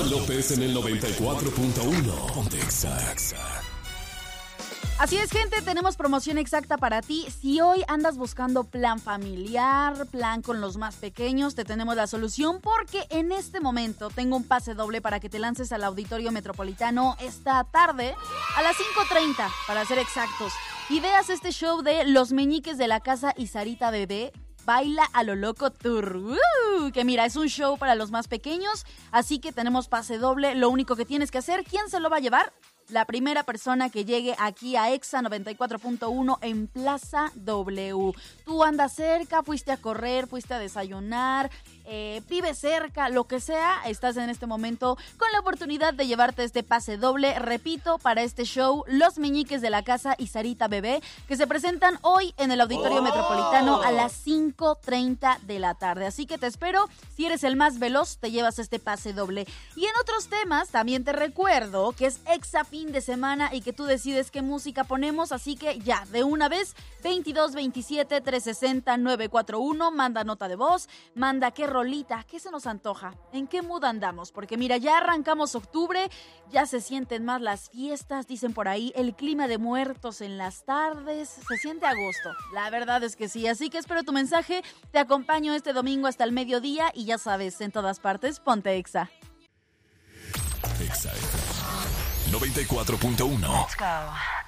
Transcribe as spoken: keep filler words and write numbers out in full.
Omar López en el noventa y cuatro punto uno. Ponte Exa. Así es, gente, tenemos promoción exacta para ti. Si hoy andas buscando plan familiar, plan con los más pequeños, te tenemos la solución porque en este momento tengo un pase doble para que te lances al Auditorio Metropolitano esta tarde a las cinco treinta, para ser exactos. Y veas este show de Los Meñiques de la Casa y Sarita Bebé. Baila a lo loco tour. Uh, que mira, es un show para los más pequeños, así que tenemos pase doble. Lo único que tienes que hacer, ¿quién se lo va a llevar? La primera persona que llegue aquí a Exa noventa y cuatro punto uno en Plaza W. Tú andas cerca, fuiste a correr, fuiste a desayunar, eh, vives cerca, lo que sea, estás en este momento con la oportunidad de llevarte este pase doble, repito, para este show Los Meñiques de la Casa y Sarita Bebé, que se presentan hoy en el Auditorio oh. Metropolitano a las cinco treinta de la tarde. Así que te espero, si eres el más veloz, te llevas este pase doble. Y en otros temas, también te recuerdo que es Exa Fin de semana y que tú decides qué música ponemos, así que ya, de una vez, veintidós veintisiete trescientos sesenta nueve cuatro uno, manda nota de voz, manda qué rolita, qué se nos antoja, en qué mood andamos, porque mira, ya arrancamos octubre, ya se sienten más las fiestas, dicen por ahí, el clima de muertos en las tardes, se siente agosto, la verdad es que sí, así que espero tu mensaje, te acompaño este domingo hasta el mediodía y ya sabes, en todas partes, ponte Exa. Exa noventa y cuatro punto uno. Let's go.